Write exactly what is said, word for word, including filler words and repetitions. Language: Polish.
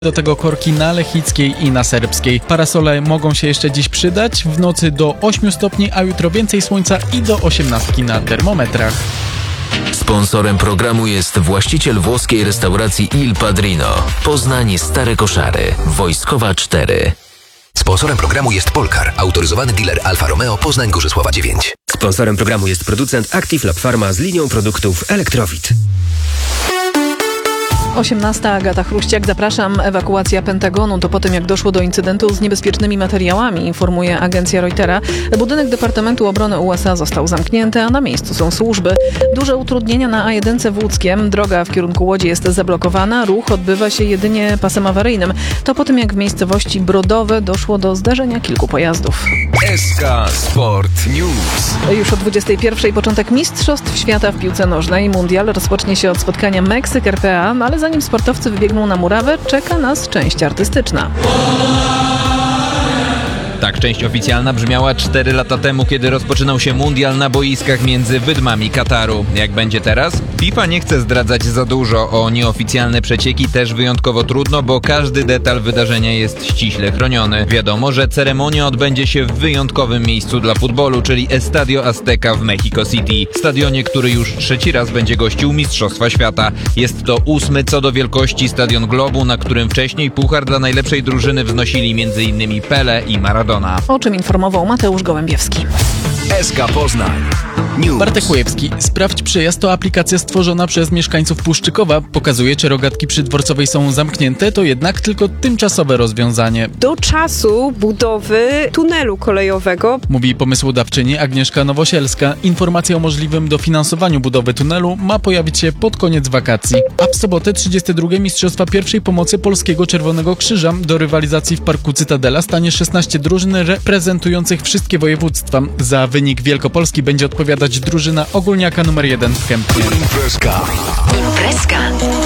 Do tego korki na Lechickiej i na Serbskiej. Parasole mogą się jeszcze dziś przydać. W nocy do ośmiu stopni, a jutro więcej słońca i do osiemnastki na termometrach. Sponsorem programu jest właściciel włoskiej restauracji Il Padrino. Poznań Stare Koszary. Wojskowa cztery. Sponsorem programu jest Polkar, autoryzowany dealer Alfa Romeo Poznań Gorzesława dziewięć. Sponsorem programu jest producent Active Lab Pharma z linią produktów Elektrowit. osiemnasta. Agata Chruściak, zapraszam. Ewakuacja Pentagonu to po tym, jak doszło do incydentu z niebezpiecznymi materiałami, informuje agencja Reutera. Budynek Departamentu Obrony U S A został zamknięty, a na miejscu są służby. Duże utrudnienia na A jeden w Łódzkiem. Droga w kierunku Łodzi jest zablokowana. Ruch odbywa się jedynie pasem awaryjnym. To po tym, jak w miejscowości Brodowe doszło do zdarzenia kilku pojazdów. S K Sport News. Już o dwudziestej pierwszej początek Mistrzostw Świata w piłce nożnej. Mundial rozpocznie się od spotkania Meksyk-R P A, ale zanim sportowcy wybiegną na murawę, czeka nas część artystyczna. Tak część oficjalna brzmiała cztery lata temu, kiedy rozpoczynał się mundial na boiskach między wydmami Kataru. Jak będzie teraz? FIFA nie chce zdradzać za dużo. O nieoficjalne przecieki też wyjątkowo trudno, bo każdy detal wydarzenia jest ściśle chroniony. Wiadomo, że ceremonia odbędzie się w wyjątkowym miejscu dla futbolu, czyli Estadio Azteca w Mexico City. Stadionie, który już trzeci raz będzie gościł Mistrzostwa Świata. Jest to ósmy co do wielkości stadion globu, na którym wcześniej puchar dla najlepszej drużyny wznosili m.in. Pele i Maradona. O czym informował Mateusz Gołębiewski. S K Poznań News. Bartek Łojewski. Sprawdź Przejazd to aplikacja stworzona przez mieszkańców Puszczykowa. Pokazuje, czy rogatki przydworcowej są zamknięte, to jednak tylko tymczasowe rozwiązanie. Do czasu budowy tunelu kolejowego. Mówi pomysłodawczyni Agnieszka Nowosielska. Informacja o możliwym dofinansowaniu budowy tunelu ma pojawić się pod koniec wakacji. A w sobotę trzydzieste drugie Mistrzostwa Pierwszej Pomocy Polskiego Czerwonego Krzyża. Do rywalizacji w Parku Cytadela stanie szesnaście drużyn reprezentujących wszystkie województwa. Za wynik Wielkopolski będzie odpowiadać drużyna ogólniaka numer jeden w Kępnie. Imprezka. Imprezka.